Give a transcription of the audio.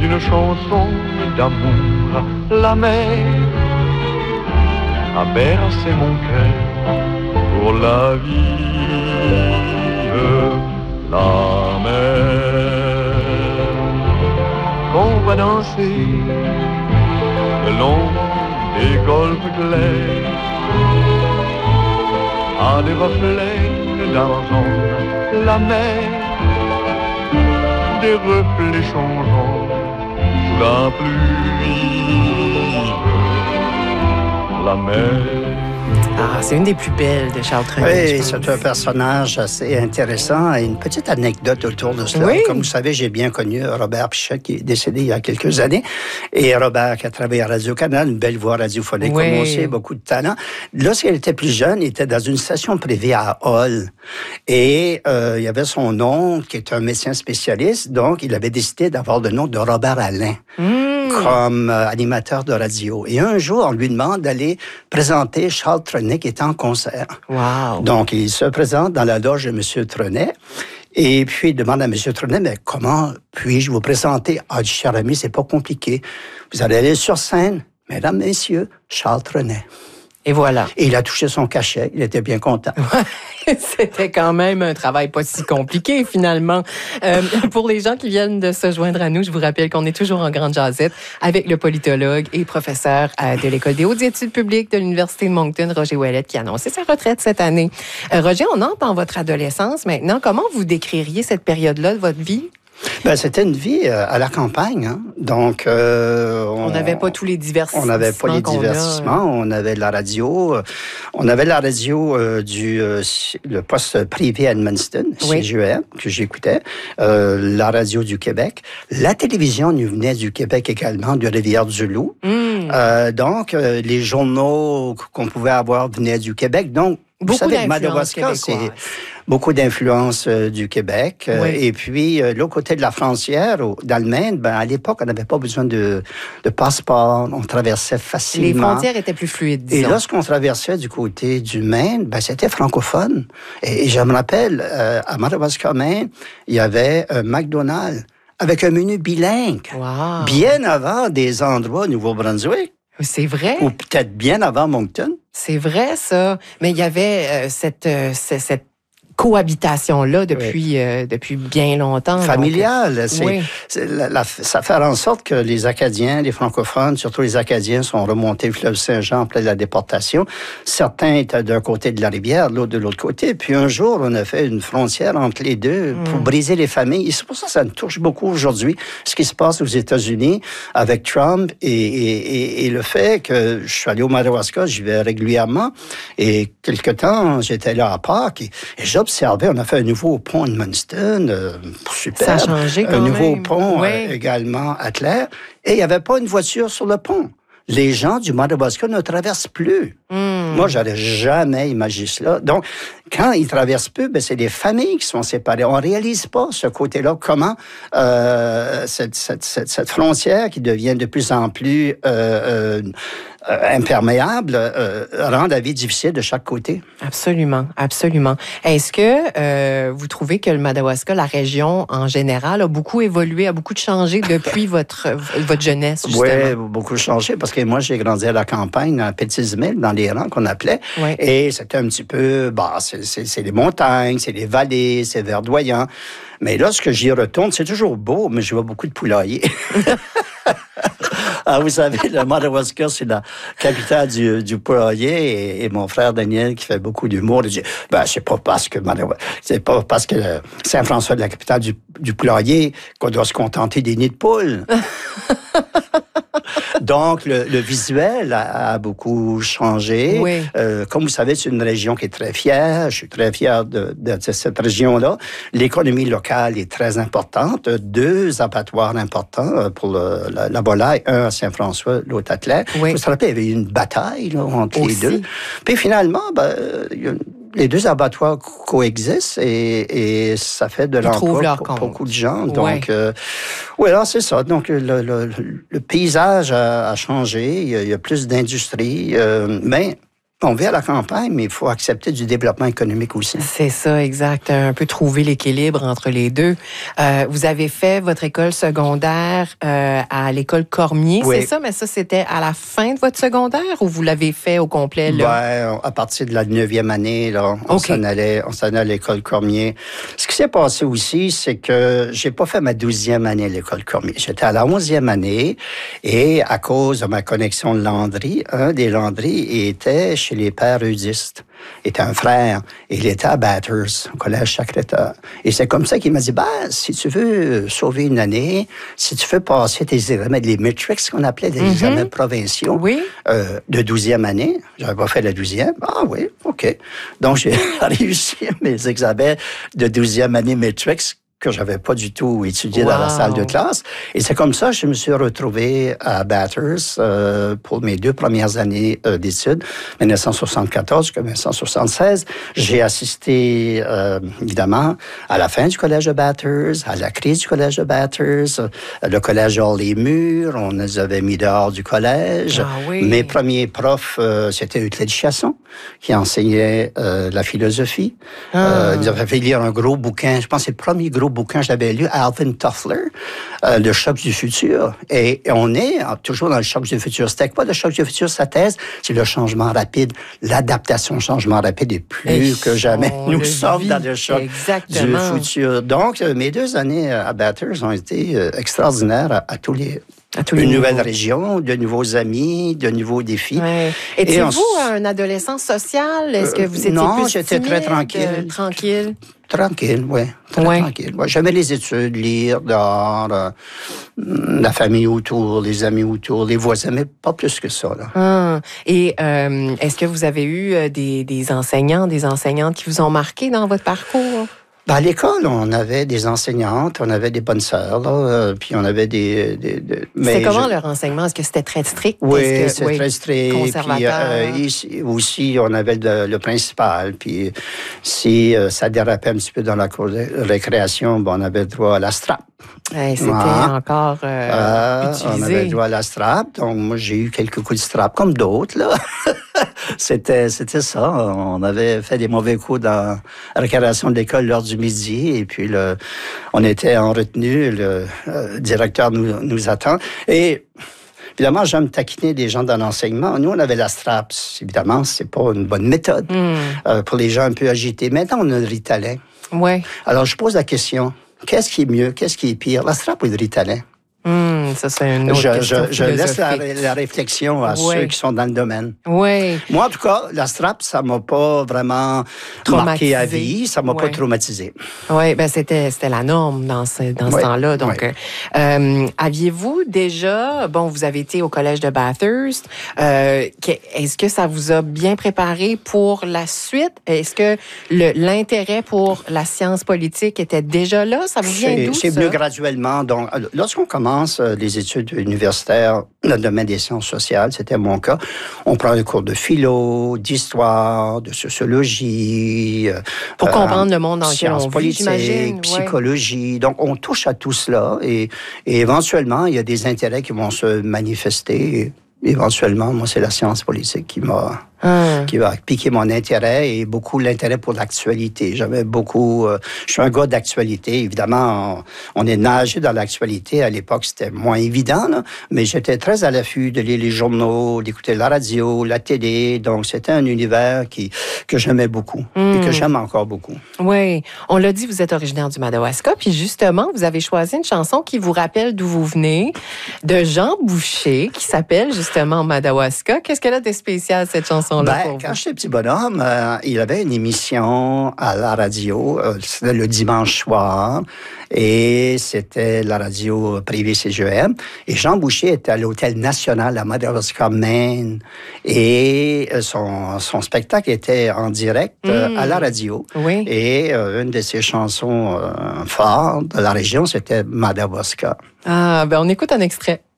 une chanson d'amour. La mer a bercé mon cœur pour la vie. La mer qu'on va danser le long des golfes clairs à des reflets d'argent. La mer, des reflets changeants sous la pluie. La mer. Ah, c'est une des plus belles de Charles Trenet. Oui, c'est un personnage assez intéressant. Et une petite anecdote autour de cela. Oui. Comme vous savez, j'ai bien connu Robert Pichet, qui est décédé il y a quelques années. Et Robert, qui a travaillé à Radio-Canada, une belle voix radiophonique, comme on sait, beaucoup de talent. Lorsqu'il était plus jeune, il était dans une station privée à Hull. Et il y avait son oncle, qui est un médecin spécialiste. Donc, il avait décidé d'avoir le nom de Robert Alain. Comme animateur de radio. Et un jour, on lui demande d'aller présenter Charles Trenet qui est en concert. Wow. Donc, il se présente dans la loge de M. Trenet. Et puis, il demande à M. Trenet, mais comment puis-je vous présenter? Ah, cher ami, c'est pas compliqué. Vous allez aller sur scène. Mesdames, messieurs, Charles Trenet. Et voilà. Et il a touché son cachet. Il était bien content. C'était quand même un travail pas si compliqué, finalement. Pour les gens qui viennent de se joindre à nous, je vous rappelle qu'on est toujours en grande jasette avec le politologue et professeur de l'École des hautes études publiques de l'Université de Moncton, Roger Ouellette, qui a annoncé sa retraite cette année. Roger, on entre dans votre adolescence maintenant. Comment vous décririez cette période-là de votre vie? Ben, c'était une vie à la campagne. Hein. Donc, on n'avait pas tous les divertissements. On n'avait pas les divertissements. On avait la radio. On avait la radio le poste privé à Edmundston, CGEM, que j'écoutais. La radio du Québec. La télévision nous venait du Québec également, de Rivière-du-Loup. Donc, les journaux qu'on pouvait avoir venaient du Québec. Donc, vous savez, Madawaska, c'est beaucoup d'influence du Québec. Et puis, l'autre côté de la frontière, dans le Maine, ben, à l'époque, on n'avait pas besoin de passeport. On traversait facilement. Les frontières étaient plus fluides, disons. Et lorsqu'on traversait du côté du Maine, ben, c'était francophone. Et je me rappelle, à Madawaska, Maine, il y avait un McDonald's avec un menu bilingue. Wow. Bien avant des endroits au Nouveau-Brunswick. C'est vrai. Ou peut-être bien avant Moncton. C'est vrai, ça. Mais il y avait cette cohabitation-là depuis bien longtemps. Familiale. Oui. Ça fait en sorte que les Acadiens, les francophones, surtout les Acadiens, sont remontés le fleuve Saint-Jean après la déportation. Certains étaient d'un côté de la rivière, l'autre de l'autre côté. Puis un jour, on a fait une frontière entre les deux pour briser les familles. Et c'est pour ça que ça me touche beaucoup aujourd'hui, ce qui se passe aux États-Unis avec Trump et le fait que je suis allé au Madawaska, j'y vais régulièrement. Et quelque temps, j'étais là à Pâques et j'observais, on a fait un nouveau pont à Edmundston, super. Ça a changé quand même. Un nouveau même. pont également à Claire. Et il n'y avait pas une voiture sur le pont. Les gens du Madawaska ne traversent plus. Moi, j'aurais jamais imaginé cela. Donc, quand ils traversent plus, ben, c'est les familles qui sont séparées. On réalise pas ce côté-là, comment cette frontière qui devient de plus en plus imperméable rend la vie difficile de chaque côté. Absolument, absolument. Est-ce que vous trouvez que le Madawaska, la région en général, a beaucoup évolué, a beaucoup changé depuis votre jeunesse, justement? Oui, beaucoup changé, parce que moi, j'ai grandi à la campagne, dans Petits-Îles, dans les rangs qu'on appelait, et c'était un petit peu, c'est les montagnes, c'est les vallées, c'est verdoyant. Mais lorsque j'y retourne, c'est toujours beau, mais je vois beaucoup de poulaillers. Ah, vous savez, le Madawaska, c'est la capitale du poulailler, et mon frère Daniel, qui fait beaucoup d'humour, il dit, c'est pas parce que Saint-François est la capitale du poulailler qu'on doit se contenter des nids de poules. Donc, le visuel a beaucoup changé. Oui. Comme vous savez, c'est une région qui est très fière. Je suis très fier de cette région-là. L'économie locale est très importante. 2 abattoirs importants pour la volaille. Un à Saint-François, l'autre à Claire. Oui. Vous vous rappelez, il y avait eu une bataille là, entre les deux. Puis finalement, les 2 abattoirs coexistent et ça fait de l'emploi pour beaucoup de gens. Donc, alors c'est ça. Donc, le paysage a changé. Il y a plus d'industrie, mais On vit à la campagne, mais il faut accepter du développement économique aussi. C'est ça, exact. Un peu trouver l'équilibre entre les deux. Vous avez fait votre école secondaire à l'école Cormier, oui. C'est ça? Mais ça, c'était à la fin de votre secondaire ou vous l'avez fait au complet? Là? À partir de la 9e année, là, on s'en allait à l'école Cormier. Ce qui s'est passé aussi, c'est que j'ai pas fait ma 12e année à l'école Cormier. J'étais à la 11e année et à cause de ma connexion de Landry, un des Landry était chez les pères eudistes. Il était un frère. Et il était à Bathurst, au collège Sacré-Cœur. Et c'est comme ça qu'il m'a dit, si tu veux sauver une année, si tu veux passer tes examens, les matrix qu'on appelait des examens provinciaux, de 12e année, j'avais pas fait la 12e. Ah oui, OK. Donc, j'ai réussi mes examens de 12e année matrix que j'avais pas du tout étudié dans la salle de classe. Et c'est comme ça que je me suis retrouvé à Bathurst pour mes 2 premières années d'études, 1974 jusqu'à 1976. J'ai assisté, évidemment, à la fin du collège de Bathurst, à la crise du collège de Bathurst, le collège Hall-les-Murs, on nous avait mis dehors du collège. Ah, oui. Mes premiers profs, c'était Euclide Chasson, qui enseignait la philosophie. Il nous avait fait lire un gros bouquin, je pense que c'est le premier gros bouquin que j'avais lu, Alvin Toffler, Le choc du futur. Et on est toujours dans le choc du futur. C'était quoi le choc du futur, sa thèse? C'est le changement rapide, l'adaptation au changement rapide. Et plus que jamais, nous sommes dans le choc du futur. Donc, mes 2 années à Bathurst ont été extraordinaires à tous les... Une nouvelle région, de nouveaux amis, de nouveaux défis. Ouais. Étiez-vous un adolescent social? Est-ce que vous étiez non, plus j'étais timide, très tranquille. Tranquille? Tranquille, oui. Tranquille. Ouais, j'aimais les études, lire, dehors, la famille autour, les amis autour, les voisins, mais pas plus que ça. Là. Et est-ce que vous avez eu des enseignants, des enseignantes qui vous ont marqué dans votre parcours? À l'école, on avait des enseignantes, on avait des bonnes sœurs, là, puis on avait des C'était comment leur enseignement? Est-ce que c'était très strict? Oui, c'était très strict. Puis, ici aussi, on avait le principal. Puis si ça dérapait un petit peu dans la cour de récréation, on avait droit à la strap. C'était encore utilisé. On avait droit à la strap. Donc, moi, j'ai eu quelques coups de strap, comme d'autres, là. C'était ça. On avait fait des mauvais coups dans la récréation de l'école lors du midi. Et puis, on était en retenue. Le directeur nous attend. Et... Évidemment, j'aime taquiner des gens dans l'enseignement. Nous, on avait la strap. Évidemment, c'est pas une bonne méthode pour les gens un peu agités. Maintenant, on a le Ritalin. Ouais. Alors, je pose la question. Qu'est-ce qui est mieux? Qu'est-ce qui est pire? La strap ou le Ritalin? Ça, c'est une autre question je laisse la réflexion à ceux qui sont dans le domaine. Oui. Moi, en tout cas, la strap, ça m'a pas vraiment marqué à vie. Ça m'a pas traumatisé. Oui, ben c'était la norme dans ce temps-là. Donc, aviez-vous déjà... Bon, vous avez été au collège de Bathurst. Est-ce que ça vous a bien préparé pour la suite? Est-ce que l'intérêt pour la science politique était déjà là? Ça vous vient d'où, ça? C'est venu graduellement. Donc, lorsqu'on commence les études universitaires dans le domaine des sciences sociales, c'était mon cas, on prend des cours de philo, d'histoire, de sociologie. Pour comprendre le monde dans lequel on vit, j'imagine. Psychologie. Donc, on touche à tout cela et éventuellement, il y a des intérêts qui vont se manifester. Éventuellement, moi, c'est la science politique qui va piquer mon intérêt et beaucoup l'intérêt pour l'actualité. J'avais beaucoup... je suis un gars d'actualité. Évidemment, on est nagé dans l'actualité. À l'époque, c'était moins évident, là, mais j'étais très à l'affût de lire les journaux, d'écouter la radio, la télé. Donc, c'était un univers que j'aimais beaucoup et que j'aime encore beaucoup. Oui. On l'a dit, vous êtes originaire du Madawaska. Puis justement, vous avez choisi une chanson qui vous rappelle d'où vous venez, de Jean Boucher, qui s'appelle justement Madawaska. Qu'est-ce qu'elle a de spécial, cette chanson? Quand j'étais petit bonhomme, il avait une émission à la radio, c'était le dimanche soir, et c'était la radio privée CGM. Et Jean Boucher était à l'Hôtel National à Madawaska, Maine, et son spectacle était en direct à la radio. Oui. Et une de ses chansons fortes de la région, c'était Madawaska. Ah, ben on écoute un extrait.